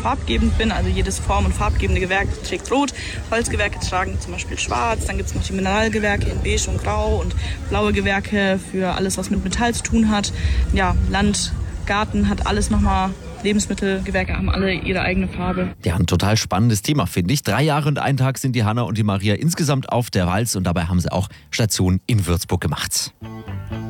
farbgebend bin. Also jedes form- und farbgebende Gewerk trägt rot. Holzgewerke tragen zum Beispiel schwarz. Dann gibt es noch die Mineralgewerke in beige und grau und blaue Gewerke für alles, was mit Metall zu tun hat. Ja, Land, Garten hat alles nochmal. Lebensmittelgewerke haben alle ihre eigene Farbe. Ja, ein total spannendes Thema, finde ich. 3 Jahre und 1 Tag sind die Hanna und die Maria insgesamt auf der Walz und dabei haben sie auch Station in Würzburg gemacht.